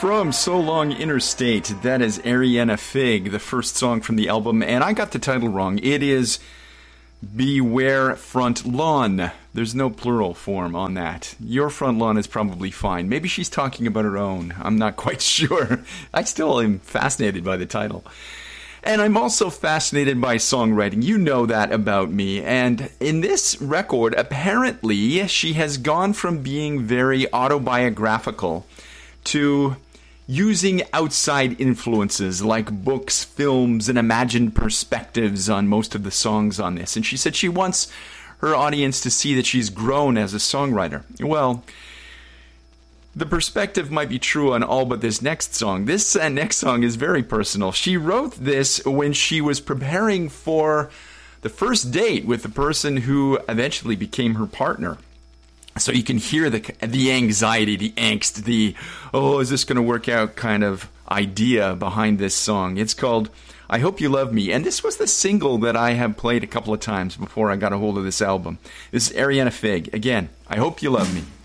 From So Long Interstate, that is Ariana Fig, the first song from the album, and I got the title wrong. It is Beware Front Lawn. There's no plural form on that. Your front lawn is probably fine. Maybe she's talking about her own. I'm not quite sure. I still am fascinated by the title. And I'm also fascinated by songwriting. You know that about me. And in this record, apparently, she has gone from being very autobiographical to using outside influences like books, films, and imagined perspectives on most of the songs on this. And she said she wants her audience to see that she's grown as a songwriter. Well, the perspective might be true on all but this next song. This next song is very personal. She wrote this when she was preparing for the first date with the person who eventually became her partner. So you can hear the anxiety, the angst, the, oh, is this going to work out kind of idea behind this song. It's called I Hope You Love Me. And this was the single that I have played a couple of times before I got a hold of this album. This is Ariana Fig. Again, I Hope You Love Me.